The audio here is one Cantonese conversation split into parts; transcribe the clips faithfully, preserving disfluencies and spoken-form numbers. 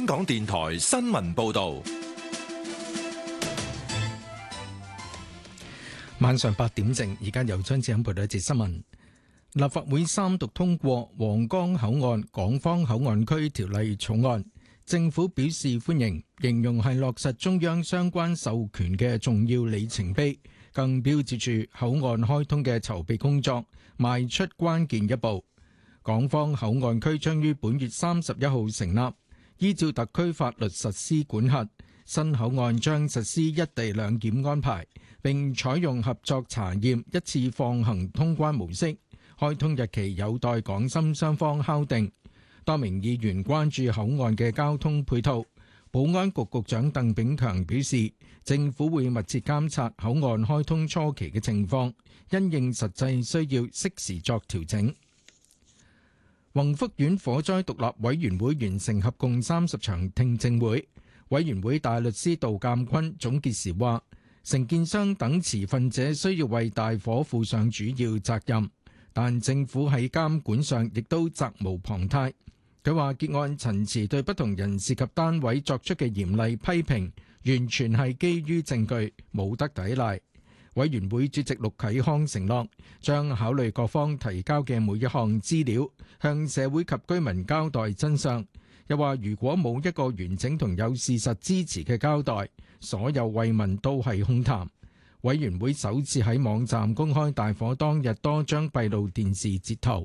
港電台新聞報道。 晚上八點正，而家由張志欣報道一節新聞。立法會三讀通過皇崗口岸港方口岸區條例草案，政府表示歡迎，形容係落實中央相關授權嘅重要里程碑，更標誌住口岸開通嘅籌備工作邁出關鍵一步。港方口岸區將於本月三十一號成立，依照特區法律實施管轄。新口岸將實施一地兩檢安排，並採用合作查驗一次放行通關模式。開通日期有待港深雙方敲定。多名議員關注口岸嘅交通配套。保安局局長鄧炳強表示，政府會密切監察口岸開通初期嘅情況，因應實際需要適時作調整。宏福苑火災獨立委員會完成合共三十場聽證會，委員會大律師杜鑑坤總結時話，承建商等持份者需要為大火負上主要責任，但政府喺監管上亦都責無旁貸。佢話結案陳詞對不同人士及單位作出嘅嚴厲批評，完全係基於證據，冇得抵賴。委員會主席陸啟康承諾，將考慮各方提交嘅每一項資料，向社會及居民交代真相。又話如果冇一個完整同有事實支持嘅交代，所有慰問都係空談。委員會首次喺網站公開大火當日多張閉路電視截圖。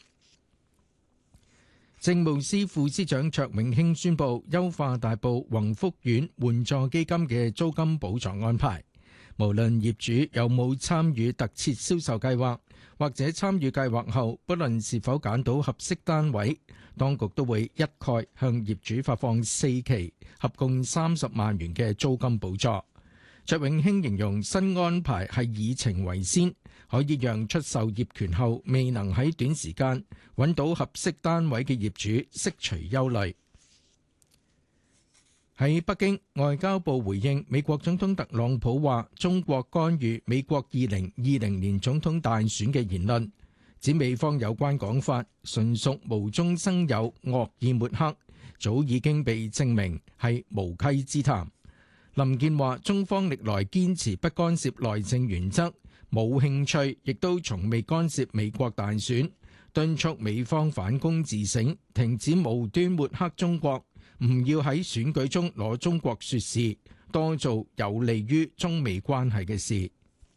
政務司副司長卓永興宣布優化大埔宏福苑援助基金嘅租金補助安排，無論業主有冇參與特設銷售計劃，或者參與計劃後不論是否揀到合適單位，當局都會一概向業主發放四期合共三十萬元嘅租金補助。卓永興形容新安排係以情為先，可以讓出售業權後未能喺短時間揾到合適單位嘅業主釋除憂慮。喺北京，外交部回應美國總統特朗普話中國干預美國二零二零年總統大選嘅言論，指美方有關講法純屬無中生有、惡意抹黑，早已經被證明係無稽之談。林健話中方歷來堅持不干涉內政原則，冇興趣亦都從未干涉美國大選，敦促美方反躬自省，停止無端抹黑中國，唔要喺選舉中攞中國說事，多做有利於中美關係嘅事。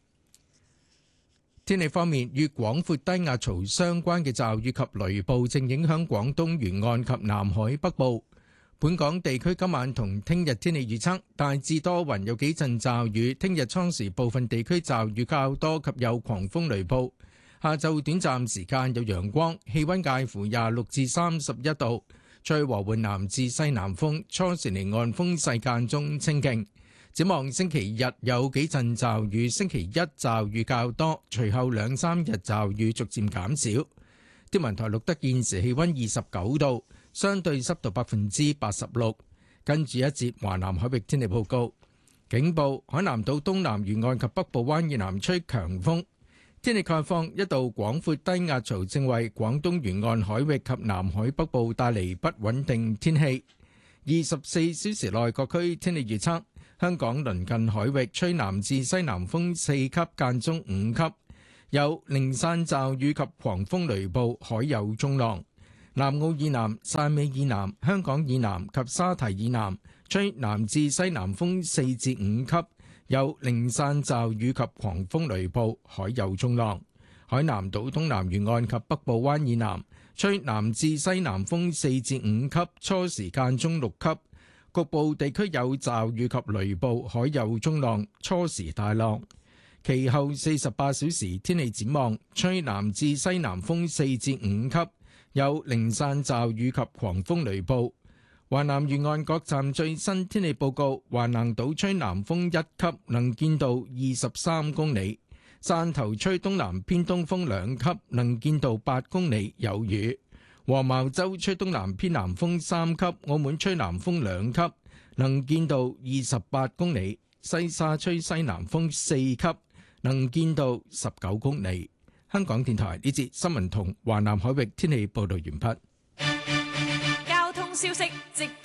天氣方面，與廣闊低壓槽相關嘅驟雨及雷暴正影響廣東沿岸及南海北部。本港地區今晚同聽日天氣預測大致多雲，有幾陣驟雨。聽日初時部分地區驟雨較多及有狂風雷暴。下晝短暫時間有陽光，氣溫介乎廿六至三十一度，吹和緩南至西南風，初時離岸風勢間中清勁。展望星期日有幾陣驟雨，星期一驟雨較多，隨後兩三日驟雨逐漸減少。天文台錄得現時氣溫二十九度。相對濕度百分之八十六。跟住一節華南海域天氣報告，警報：海南島東南沿岸及北部灣以南吹強風。天氣概況：一道廣闊低壓槽正為廣東沿岸海域及南海北部帶嚟不穩定天氣。二十四小時內各區天氣預測：香港鄰近海域吹南至西南風四級間中五級，有零散驟雨及狂風雷暴，海有中浪。南澳以南、汕尾以南、香港以南及沙堤以南吹南至西南風四至五級，有零散驟雨及狂風雷暴，海有中浪。海南島東南沿岸及北部灣以南吹南至西南風四至五級，初時間中六級，局部地區有驟雨及雷暴，海有中浪，初時大浪。其後四十八小時天氣展望，吹南至西南風四至五級。有零散驟雨及狂風雷暴。華南沿岸各站最新天氣報告：華南島吹南風一級，能見度二十三公里；汕頭吹東南偏東風兩級，能見度八公里，有雨；黃茅洲吹東南偏南風三級；澳門吹南風兩級，能見度二十八公里；西沙吹西南風四級，能見度十九公里。香港電台呢節新聞同華南海域天氣報道完畢。 交通消息直擊報道。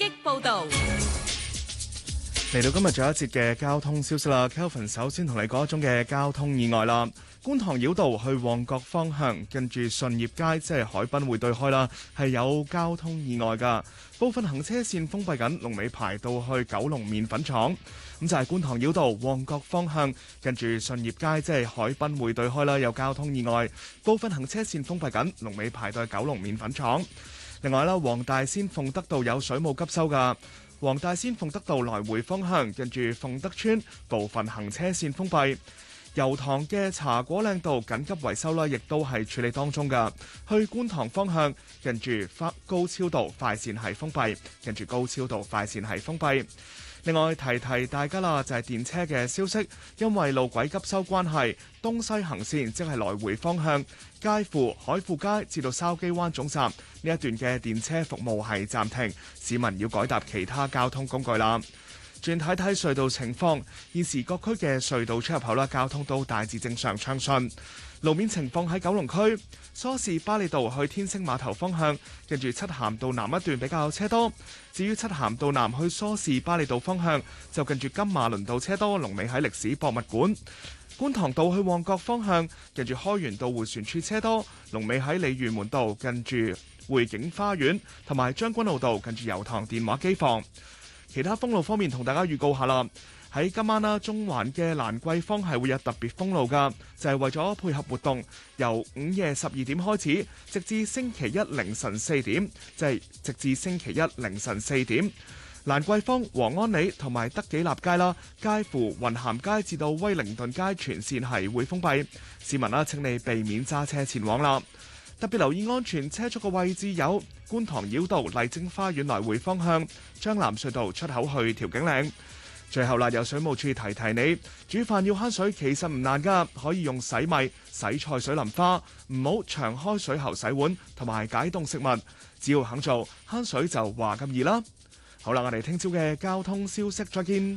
道。 嚟到今日最後一節嘅交通消息啦 ，Kelvin 首先同你講一宗嘅交通意外啦。觀塘繞道去旺角方向，跟住順業街即係海濱匯對開啦，係有交通意外㗎。部分行車線封閉緊，龍尾排到去九龍麵粉廠。咁就係觀塘繞道旺角方向，跟住順業街即係海濱匯對開啦，有交通意外，部分行車線封閉緊，龍尾排到去九龍麵粉廠。另外啦，黃大仙鳳德道有水務急修㗎。黃大仙鳳德道來回方向，近住鳳德村部分行車線封閉。油塘嘅茶果嶺道緊急維修啦，亦都係處理當中㗎。去觀塘方向，近住高超道快線係封閉，近住高超道快線係封閉。另外提提大家啦，就係電車嘅消息，因為路軌急修關係，東西行線即係來回方向，介乎海富街至到筲箕灣總站呢一段嘅電車服務係暫停，市民要改搭其他交通工具啦。轉睇睇隧道情況，現時各區嘅隧道出入口啦，交通都大致正常暢順。路面情況喺九龍區，梳士巴利道去天星碼頭方向，跟住漆咸道南一段比較車多。至於漆咸道南去梳士巴利道方向，就近住金馬倫道車多，龍尾喺歷史博物館。觀塘道去旺角方向，近住開源道迴旋處車多，龍尾喺鯉魚門道近住匯景花園，同埋將軍澳道近住油塘電話機房。其他封路方面，同大家預告下啦。喺今晚啦，中環嘅蘭桂坊係會有特別封路㗎，就係為咗配合活動，由午夜十二點開始，直至星期一凌晨四點，即係直至星期一凌晨四點。蘭桂坊、黃安里同埋德己立街啦，介乎雲咸街至到威靈頓街全線係會封閉，市民啦請你避免揸車前往啦。特別留意安全車速嘅位置有觀塘繞道麗晶花園來回方向、將藍隧道出口去調景嶺。最後啦，有水務處提提你，煮飯要慳水其實唔難㗎，可以用洗米、洗菜水淋花，唔好長開水喉洗碗同埋解凍食物，只要肯做，慳水就話咁易啦。好啦，我哋聽朝嘅交通消息再見。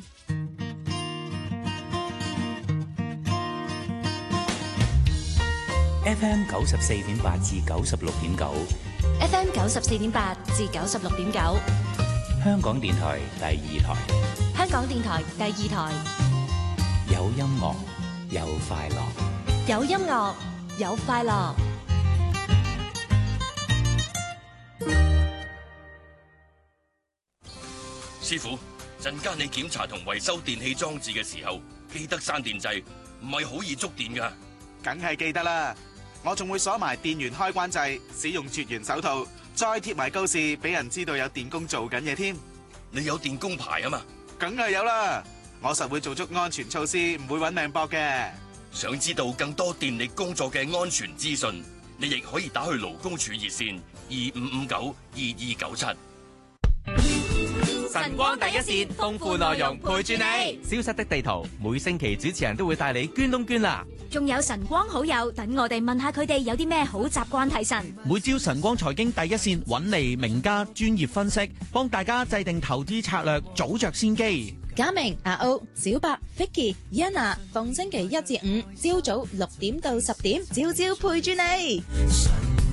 F M 九十四點八至九十六點九 F M 九十四點八至九十六點九， 香港電台第二台， 香港電台第二台， 有音樂有快樂， 有音樂有快樂。 師傅，陣間你檢查同維修電器裝置嘅時候，記得閂電掣，唔係好易觸電㗎。 梗係記得啦。我仲會鎖埋電源開關掣，使用絕緣手套，再貼埋告示，俾人知道有電工做緊嘢添。 你有電工牌啊嘛？ 梗係有啦，我實會做足安全措施，唔會搵命搏嘅。 想知道更多電力工作嘅安全資訊，你亦可以打去勞工處熱線二五五九二二九七。 晨光第一線，豐富內容陪住你。消失的地圖，每星期主持人都會帶你捐窿捐罅。 仲有晨光好友，等我哋問下佢哋有啲咩好習慣提神。 每朝晨光財經第一線揾嚟名家專業分析，幫大家制定投資策略，早着先機。 嘉明、阿歐、小白、Vicky、Yana，逢星期一至五朝早六點到十點，朝朝陪住你。